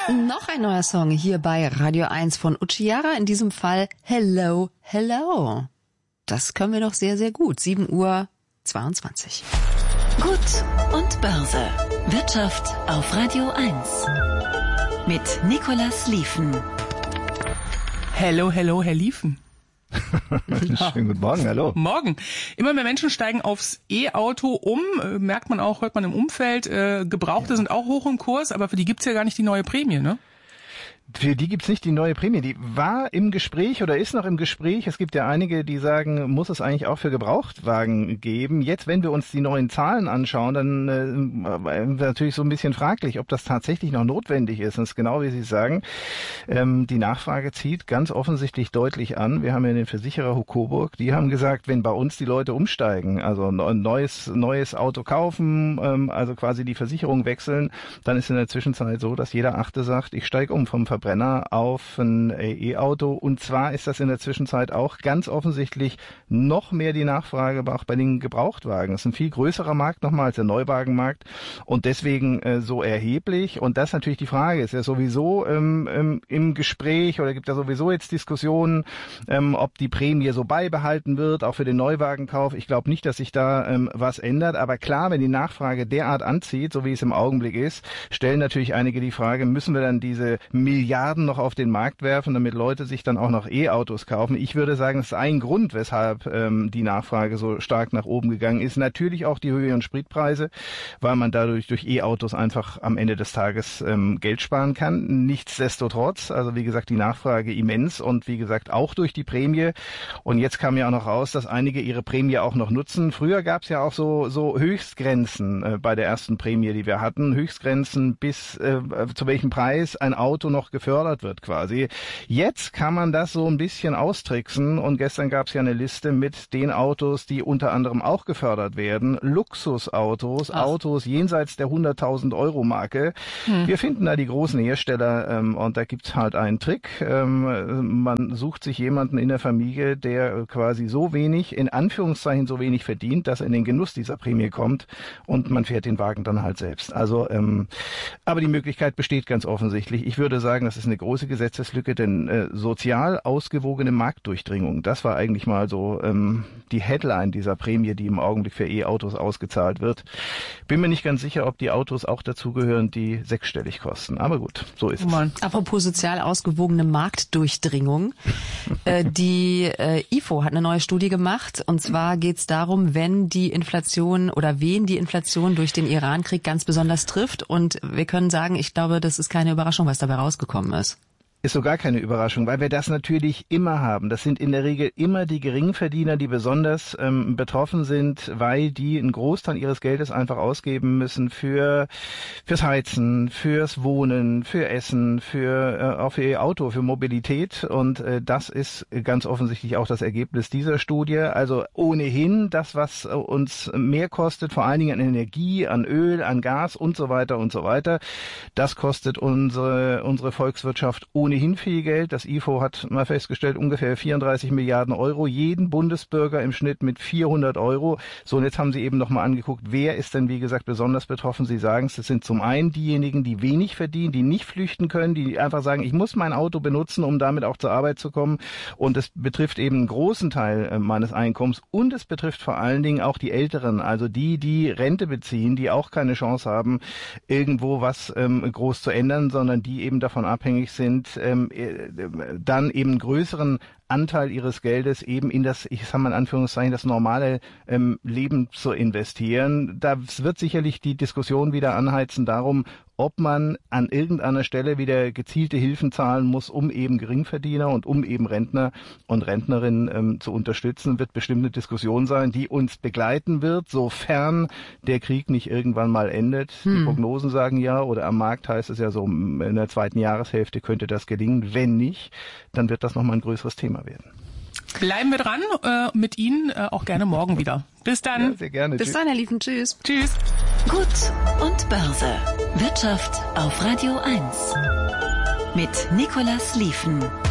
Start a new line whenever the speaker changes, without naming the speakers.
Noch ein neuer Song hier bei Radio 1 von Uchiara, in diesem Fall Hello, Hello. Das können wir doch sehr, sehr gut. 7:22 Uhr.
Gut und Börse. Wirtschaft auf Radio 1. Mit Nicolas Liefen.
Hello, hello, Herr Liefen.
Schönen guten Morgen, hallo.
Morgen. Immer mehr Menschen steigen aufs E-Auto um, merkt man auch, hört man im Umfeld. Gebrauchte sind auch hoch im Kurs, aber für die gibt's ja gar nicht die neue Prämie, ne?
Für die gibt's nicht die neue Prämie. Die war im Gespräch oder ist noch im Gespräch. Es gibt ja einige, die sagen, muss es eigentlich auch für Gebrauchtwagen geben. Jetzt, wenn wir uns die neuen Zahlen anschauen, dann natürlich so ein bisschen fraglich, ob das tatsächlich noch notwendig ist. Und es ist genau wie Sie sagen, die Nachfrage zieht ganz offensichtlich deutlich an. Wir haben ja den Versicherer Coburg, die haben gesagt, wenn bei uns die Leute umsteigen, also ein neues Auto kaufen, also quasi die Versicherung wechseln, dann ist in der Zwischenzeit so, dass jeder Achte sagt, ich steige um vom Verbrenner auf ein E-Auto. Und zwar ist das in der Zwischenzeit auch ganz offensichtlich noch mehr die Nachfrage auch bei den Gebrauchtwagen. Das ist ein viel größerer Markt nochmal als der Neuwagenmarkt und deswegen so erheblich. Und das ist natürlich die Frage, ist ja sowieso im Gespräch oder gibt ja sowieso jetzt Diskussionen, ob die Prämie so beibehalten wird, auch für den Neuwagenkauf. Ich glaube nicht, dass sich da was ändert. Aber klar, wenn die Nachfrage derart anzieht, so wie es im Augenblick ist, stellen natürlich einige die Frage, müssen wir dann diese Milliarden noch auf den Markt werfen, damit Leute sich dann auch noch E-Autos kaufen. Ich würde sagen, das ist ein Grund, weshalb die Nachfrage so stark nach oben gegangen ist. Natürlich auch die höheren Spritpreise, weil man dadurch durch E-Autos einfach am Ende des Tages Geld sparen kann. Nichtsdestotrotz, also wie gesagt, die Nachfrage immens und wie gesagt auch durch die Prämie. Und jetzt kam ja auch noch raus, dass einige ihre Prämie auch noch nutzen. Früher gab es ja auch so Höchstgrenzen bei der ersten Prämie, die wir hatten. Höchstgrenzen bis zu welchem Preis ein Auto noch gefördert wird quasi. Jetzt kann man das so ein bisschen austricksen und gestern gab es ja eine Liste mit den Autos, die unter anderem auch gefördert werden. Luxusautos, Autos jenseits der 100.000 Euro Marke. Wir finden da die großen Hersteller und da gibt's halt einen Trick. Man sucht sich jemanden in der Familie, der quasi so wenig, in Anführungszeichen so wenig verdient, dass er in den Genuss dieser Prämie kommt und man fährt den Wagen dann halt selbst. Also, aber die Möglichkeit besteht ganz offensichtlich. Ich würde sagen, das ist eine große Gesetzeslücke, denn sozial ausgewogene Marktdurchdringung, das war eigentlich mal so die Headline dieser Prämie, die im Augenblick für E-Autos ausgezahlt wird. Bin mir nicht ganz sicher, ob die Autos auch dazugehören, die sechsstellig kosten. Aber gut, so ist es.
Apropos sozial ausgewogene Marktdurchdringung. Die IFO hat eine neue Studie gemacht und zwar geht es darum, wenn die Inflation oder wen die Inflation durch den Iran-Krieg ganz besonders trifft. Und wir können sagen, ich glaube, das ist keine Überraschung, was dabei rausgekommen ist.
Ist so gar keine Überraschung, weil wir das natürlich immer haben. Das sind in der Regel immer die Geringverdiener, die besonders betroffen sind, weil die einen Großteil ihres Geldes einfach ausgeben müssen fürs Heizen, fürs Wohnen, für Essen, auch für ihr Auto, für Mobilität. Und das ist ganz offensichtlich auch das Ergebnis dieser Studie. Also ohnehin das, was uns mehr kostet, vor allen Dingen an Energie, an Öl, an Gas und so weiter und so weiter. Das kostet unsere Volkswirtschaft ohnehin viel Geld. Das IFO hat mal festgestellt, ungefähr 34 Milliarden Euro. Jeden Bundesbürger im Schnitt mit 400 Euro. So, und jetzt haben Sie eben nochmal angeguckt, wer ist denn, wie gesagt, besonders betroffen? Sie sagen es, das sind zum einen diejenigen, die wenig verdienen, die nicht flüchten können, die einfach sagen, ich muss mein Auto benutzen, um damit auch zur Arbeit zu kommen. Und es betrifft eben einen großen Teil meines Einkommens. Und es betrifft vor allen Dingen auch die Älteren, also die Rente beziehen, die auch keine Chance haben, irgendwo was groß zu ändern, sondern die eben davon abhängig sind, dann eben größeren Anteil ihres Geldes eben in das, ich sage mal in Anführungszeichen, das normale Leben zu investieren. Da wird sicherlich die Diskussion wieder anheizen darum, ob man an irgendeiner Stelle wieder gezielte Hilfen zahlen muss, um eben Geringverdiener und um eben Rentner und Rentnerinnen zu unterstützen, wird bestimmt eine Diskussion sein, die uns begleiten wird, sofern der Krieg nicht irgendwann mal endet. Die Prognosen sagen ja, oder am Markt heißt es ja so, in der zweiten Jahreshälfte könnte das gelingen. Wenn nicht, dann wird das nochmal ein größeres Thema werden.
Bleiben wir dran mit Ihnen, auch gerne morgen wieder. Bis dann.
Ja, sehr gerne.
Bis dann, Herr Liefen. Tschüss.
Tschüss.
Gut und Börse. Wirtschaft auf Radio 1. Mit Nicolas Liefen.